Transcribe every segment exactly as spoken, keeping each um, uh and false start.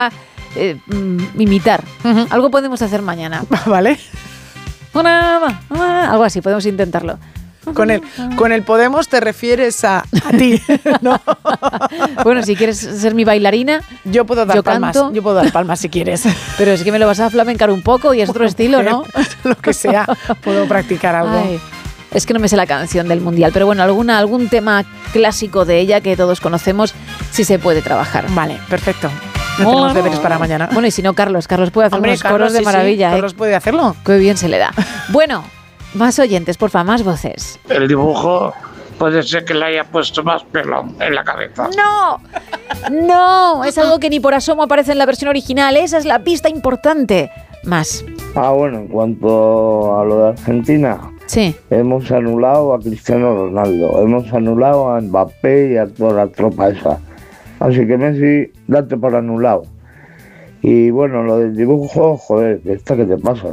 eh, imitar. Uh-huh. Algo podemos hacer mañana. Vale. Algo así, podemos intentarlo. Con el, con el podemos te refieres a, a ti, ¿no? Bueno, si quieres ser mi bailarina, yo puedo dar yo palmas. Canto, yo puedo dar palmas si quieres. Pero es que me lo vas a flamencar un poco y es otro estilo, ¿no? Lo que sea, puedo practicar algo. Ay, es que no me sé la canción del Mundial, pero bueno, alguna, algún tema clásico de ella que todos conocemos, sí se puede trabajar. Vale, perfecto. No oh, tenemos deberes para mañana. Bueno, y si no, Carlos. Carlos puede hacer Hombre, unos Carlos, coros de sí, maravilla. Sí, Carlos ¿eh? puede hacerlo. Qué bien se le da. Bueno, más oyentes, porfa, más voces. El dibujo puede ser que le haya puesto más pelo en la cabeza. ¡No! No, es algo que ni por asomo aparece en la versión original. Esa es la pista importante. Más. Ah, bueno, en cuanto a lo de Argentina, sí. Hemos anulado a Cristiano Ronaldo, hemos anulado a Mbappé y a toda la tropa esa. Así que Messi, date por anulado. Y bueno, lo del dibujo, joder, ¿esta qué te pasa?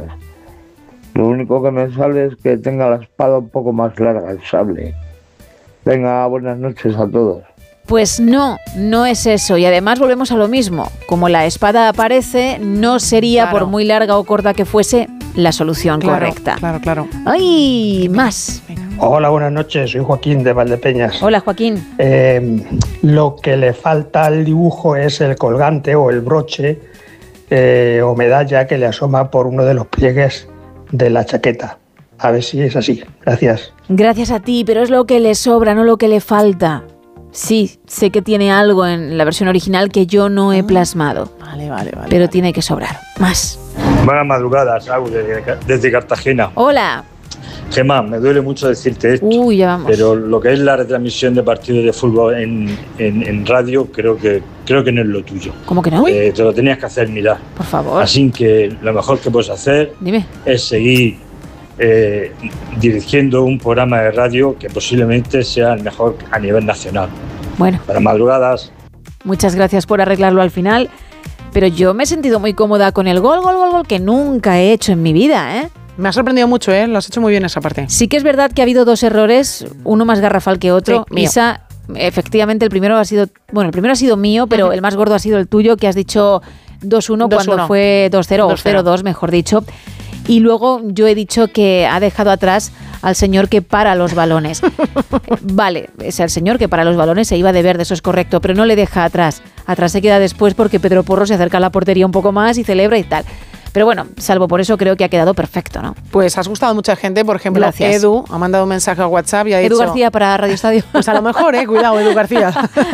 Lo único que me sale es que tenga la espada un poco más larga, el sable. Venga, buenas noches a todos. Pues no, no es eso. Y además volvemos a lo mismo. Como la espada aparece, no sería, claro, por muy larga o corta que fuese, la solución claro, correcta. Claro, claro. ¡Ay! Más. Venga. Hola, buenas noches. Soy Joaquín de Valdepeñas. Hola, Joaquín. Eh, lo que le falta al dibujo es el colgante o el broche eh, o medalla que le asoma por uno de los pliegues de la chaqueta. A ver si es así. Gracias. Gracias a ti, pero es lo que le sobra, no lo que le falta. Sí, sé que tiene algo en la versión original que yo no he plasmado. Vale, vale, vale. Pero vale. tiene que sobrar. Más. Buenas madrugadas, Sau, desde, desde Cartagena. Hola. Gemma, me duele mucho decirte esto. Uy, ya vamos. Pero lo que es la retransmisión de partidos de fútbol en, en, en radio, creo que, creo que no es lo tuyo. ¿Cómo que no? Eh, te lo tenías que hacer mirar. Por favor. Así que lo mejor que puedes hacer Dime. es seguir eh, dirigiendo un programa de radio que posiblemente sea el mejor a nivel nacional. Bueno. Para madrugadas. Muchas gracias por arreglarlo al final. Pero yo me he sentido muy cómoda con el gol, gol, gol, gol, que nunca he hecho en mi vida, ¿eh? Me ha sorprendido mucho, ¿eh? Lo has hecho muy bien esa parte. Sí que es verdad que ha habido dos errores, uno más garrafal que otro. Sí, mío. Isa, efectivamente, el primero ha sido, bueno, el primero ha sido mío, pero uh-huh. el más gordo ha sido el tuyo, que has dicho dos uno cuando fue dos cero o cero dos, mejor dicho. Y luego yo he dicho que ha dejado atrás al señor que para los balones. Vale, es el señor que para los balones se iba de verde, eso es correcto, pero no le deja atrás. Atrás se queda después porque Pedro Porro se acerca a la portería un poco más y celebra y tal. Pero bueno, salvo por eso creo que ha quedado perfecto, ¿no? Pues has gustado a mucha gente, por ejemplo, Gracias. Edu ha mandado un mensaje a WhatsApp y ha Edu dicho... García para Radio Estadio. Pues a lo mejor, eh, cuidado, Edu García.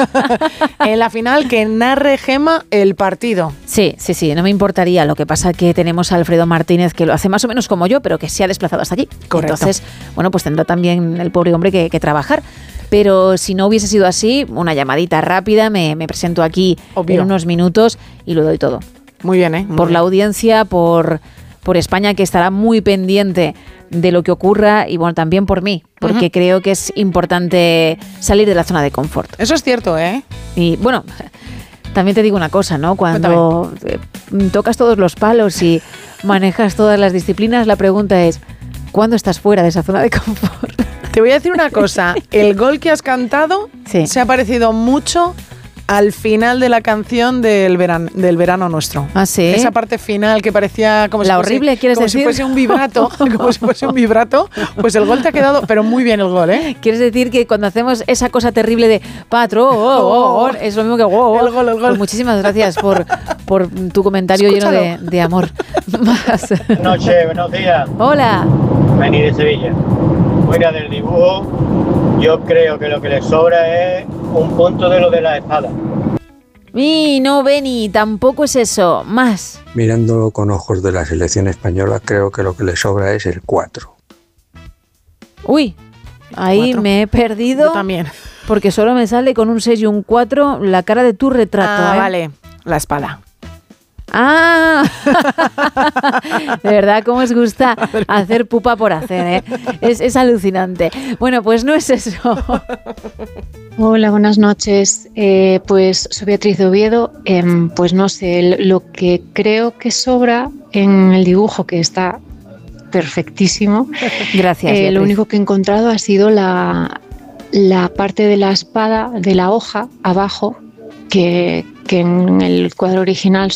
En la final que narre Gemma el partido. Sí, sí, sí, no me importaría. Lo que pasa que tenemos a Alfredo Martínez, que lo hace más o menos como yo, pero que se ha desplazado hasta allí. Correcto. Entonces, bueno, pues tendrá también el pobre hombre que, que trabajar. Pero si no hubiese sido así, una llamadita rápida, me, me presento aquí Obvio. en unos minutos y lo doy todo. Muy bien, ¿eh? Muy por bien. la audiencia, por, por España, que estará muy pendiente de lo que ocurra, y bueno, también por mí, porque uh-huh. creo que es importante salir de la zona de confort. Eso es cierto, ¿eh? Y bueno, también te digo una cosa, ¿no? Cuando Cuéntame. tocas todos los palos y manejas todas las disciplinas, la pregunta es, ¿cuándo estás fuera de esa zona de confort? Te voy a decir una cosa, el gol que has cantado sí. se ha parecido mucho al final de la canción del verano, del verano nuestro. ¿Ah, sí? Esa parte final que parecía como la si horrible, fuese, ¿quieres como decir? si fuese un vibrato, como si fuese un vibrato, pues el gol te ha quedado, pero muy bien el gol, ¿eh? ¿Quieres decir que cuando hacemos esa cosa terrible de patrón, oh, oh, oh, es lo mismo que oh, oh. El gol, el gol. Pues muchísimas gracias por, por tu comentario Escúchalo. lleno de, de amor. Más. Buenas noches, buenos días. Hola. Vení de Sevilla. Fuera del dibujo, yo creo que lo que le sobra es un punto de lo de la espada. Y no, Beni, tampoco es eso. Más. Mirándolo con ojos de la selección española, creo que lo que le sobra es el cuatro. Uy, ahí cuatro. Me he perdido. Yo también. Porque solo me sale con un seis y un cuatro la cara de tu retrato. Ah, ¿eh? vale. La espada. Ah, de verdad, cómo os gusta hacer pupa por hacer, ¿eh? Es, es alucinante. Bueno, pues no es eso. Hola, buenas noches. Eh, pues soy Beatriz de Oviedo. Eh, pues no sé, lo que creo que sobra en el dibujo, que está perfectísimo. Gracias. Eh, lo único que he encontrado ha sido la, la parte de la espada, de la hoja abajo, que que en el cuadro original